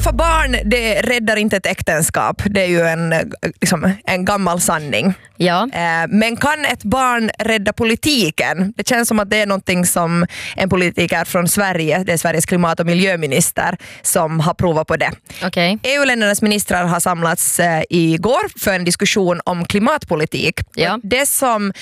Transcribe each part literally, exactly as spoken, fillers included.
skaffa barn, det räddar inte ett äktenskap. Det är ju en, liksom, en gammal sanning. Ja. Men kan ett barn rädda politiken? Det känns som att det är någonting som en politiker från Sverige, det är Sveriges klimat- och miljöminister, som har provat på det. Okay. E U-ländernas ministrar har samlats eh, igår för en diskussion om klimatpolitik. Ja. Det som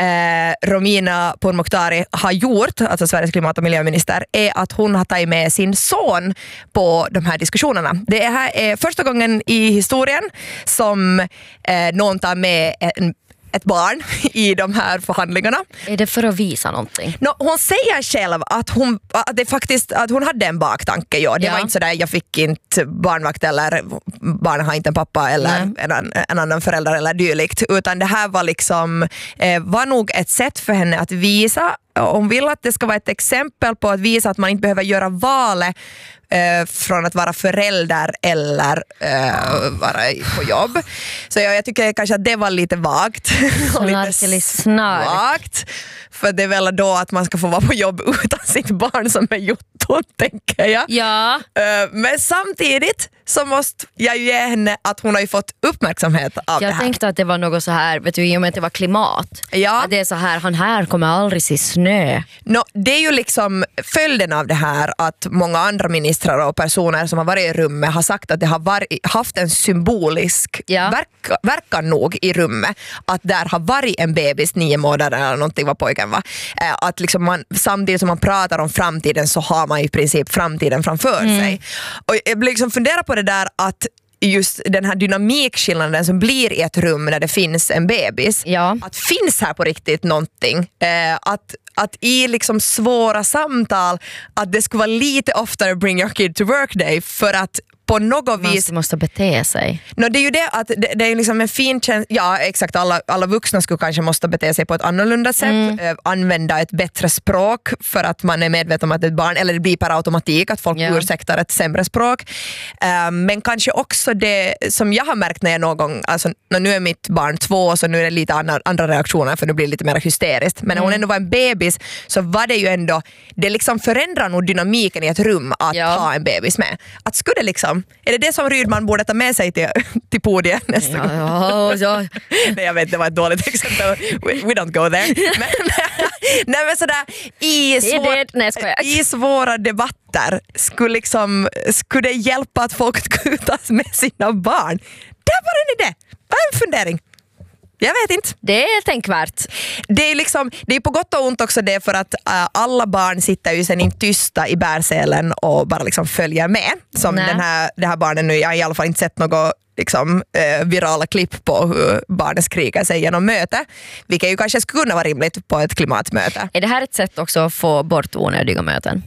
eh, Romina Pourmokhtari har gjort, alltså Sveriges klimat- och miljöminister, är att hon har tagit med sin son på de här diskussionerna. Det här är första gången i historien som eh, någon tar med en ett barn i de här förhandlingarna. Är det för att visa någonting? No, hon säger själv att hon, att det faktiskt, att hon hade en baktanke. Ja. Det ja. var inte sådär, jag fick inte barnvakt eller barnen har inte en pappa eller en, en annan förälder eller dylikt. Utan det här var liksom eh, var nog ett sätt för henne att visa. Hon vill att det ska vara ett exempel på att visa att man inte behöver göra valet eh, från att vara förälder eller eh, vara på jobb. Så jag, jag tycker kanske att det var lite vagt. Snarkelig snark. Vagt. För det är väl då att man ska få vara på jobb utan sitt barn som är jotton, tänker jag. Ja. Uh, men samtidigt så måste jag ju ge henne att hon har ju fått uppmärksamhet av jag det här. Jag tänkte att det var något så här, vet du, i och med att det var klimat. Ja. Att det är så här, han här kommer aldrig se snö. No, det är ju liksom följden av det här att många andra ministrar och personer som har varit i rummet har sagt att det har varit, haft en symbolisk ja. verk, verkan nog i rummet. Att där har varit en bebis nio månader eller någonting var pojken va. Att liksom man, samtidigt som man pratar om framtiden så har man i princip framtiden framför mm. sig. Och jag liksom funderar på det där att just den här dynamikskillnaden som blir i ett rum när det finns en bebis. Ja. Att finns här på riktigt någonting. Eh, att, att i liksom svåra samtal att det skulle vara lite oftare bring your kid to work day för att på något vis... Man måste bete sig. No, det är ju det att det, det är liksom en fin känsla. Ja, exakt. Alla, alla vuxna skulle kanske måste bete sig på ett annorlunda sätt. Mm. Äh, använda ett bättre språk för att man är medveten om att ett barn, eller det blir per automatik att folk yeah. ursäktar ett sämre språk. Äh, men kanske också det som jag har märkt när jag någon gång, alltså nu är mitt barn två så nu är det lite andra, andra reaktioner för nu blir det lite mer hysteriskt. Men när mm. hon ändå var en bebis så var det ju ändå, det liksom förändrar nog dynamiken i ett rum att ja. ha en bebis med. Att skulle det liksom är det det som Rydman borde ta med sig till, till podiet nästa ja, gång? Ja, ja. Nej, jag vet, det var ett dåligt exempel. We, we don't go there. Men, nej, men sådär, i, svår, nej, i svåra debatter skulle, liksom, skulle det hjälpa att folk skulle tas med sina barn. Där var en idé. Vad är en fundering? Jag vet inte. Det är tänkvärt. Det är, liksom, det är på gott och ont också det för att uh, alla barn sitter ju sen inte tysta i bärselen och bara liksom följer med. Som den här, det här barnen nu, jag har i alla fall inte sett något liksom, uh, virala klipp på hur barnen skriker sig genom möte. Vilket ju kanske skulle kunna vara rimligt på ett klimatmöte. Är det här ett sätt också att få bort onödiga möten?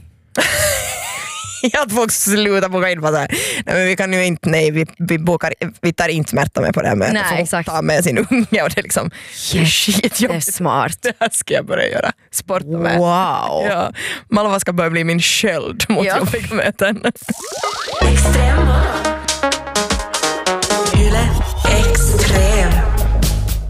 Att folk slutar boka in på så här. Nej, men vi kan ju inte, nej, vi, vi, bokar, vi tar inte smärta med på det här mötet. Nej, exakt. Ta med sin unge och det är liksom yes, skitjobbigt. Det är smart. Det här ska jag börja göra. Sporta med. Wow. Ja. Malva ska börja bli min sköld mot ja. jobbiga möten. Extrem.